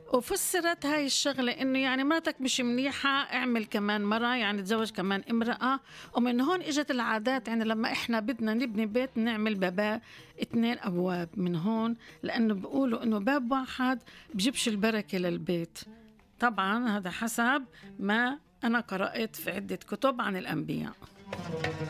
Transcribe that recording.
وفسرت هاي الشغلة إنه يعني مرتك مش منيحة، اعمل كمان مرة، يعني تزوج كمان امرأة. ومن هون إجت العادات، يعني لما إحنا بدنا نبني بيت نعمل بابا 2 أبواب من هون، لأنه بيقولوا إنه باب واحد بجيبش البركة للبيت. طبعا هذا حسب ما أنا قرأت في عدة كتب عن الأنبياء.